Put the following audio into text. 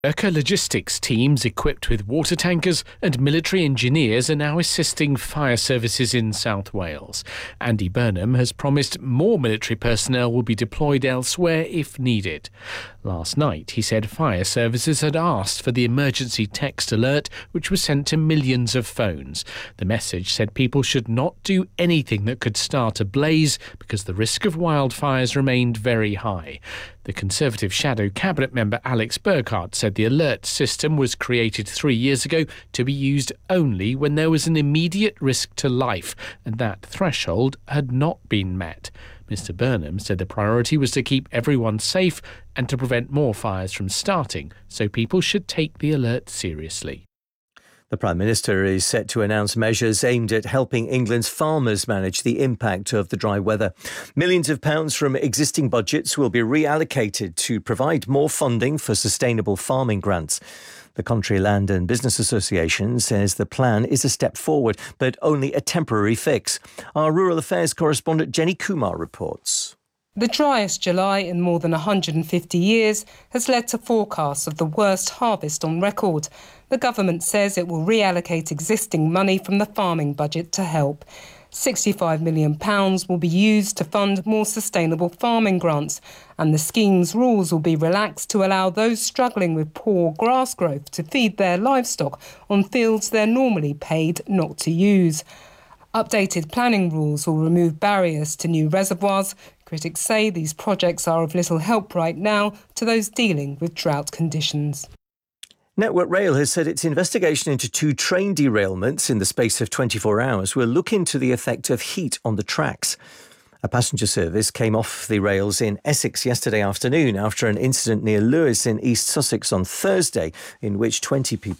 Urca logistics teams equipped with water tankers and military engineers are now assisting fire services in South Wales. Andy Burnham has promised more military personnel will be deployed elsewhere if needed. Last night, he said fire services had asked for the emergency text alert, which was sent to millions of phones. The message said people should not do anything that could start a blaze because the risk of wildfires remained very high. The Conservative shadow cabinet member Alex Burghart said the alert system was created 3 years ago to be used only when there was an immediate risk to life, and that threshold had not been met. Mr Burnham said the priority was to keep everyone safe and to prevent more fires from starting, so people should take the alert seriously. The Prime Minister is set to announce measures aimed at helping England's farmers manage the impact of the dry weather. Millions of pounds from existing budgets will be reallocated to provide more funding for sustainable farming grants. The Country Land and Business Association says the plan is a step forward, but only a temporary fix. Our Rural Affairs correspondent Jenny Kumar reports. The driest July in more than 150 years has led to forecasts of the worst harvest on record. The government says it will reallocate existing money from the farming budget to help. £65 million will be used to fund more sustainable farming grants, and the scheme's rules will be relaxed to allow those struggling with poor grass growth to feed their livestock on fields they're normally paid not to use. Updated planning rules will remove barriers to new reservoirs. Critics say these projects are of little help right now to those dealing with drought conditions. Network Rail has said its investigation into 2 train derailments in the space of 24 hours will look into the effect of heat on the tracks. A passenger service came off the rails in Essex yesterday afternoon after an incident near Lewes in East Sussex on Thursday, in which 20 people